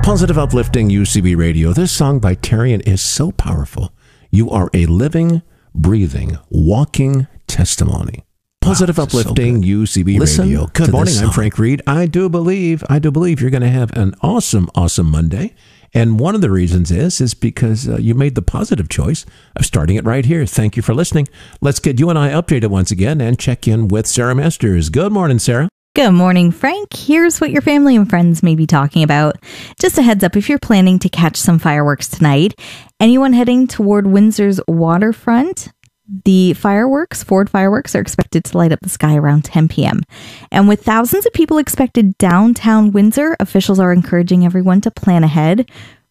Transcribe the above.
Positive Uplifting UCB Radio. This song by Tarian is so powerful. You are a living, breathing, walking testimony. Positive Uplifting UCB Radio. Good morning. I'm Frank Reed. I do believe you're going to have an awesome Monday. And one of the reasons is because you made the positive choice of starting it right here. Thank you for listening. Let's get you and I updated once again and check in with Sarah Masters. Good morning, Sarah. Good morning, Frank. Here's what your family and friends may be talking about. Just a heads up, if you're planning to catch some fireworks tonight, anyone heading toward Windsor's waterfront, the Ford fireworks, are expected to light up the sky around 10 p.m. And with thousands of people expected downtown Windsor, officials are encouraging everyone to plan ahead.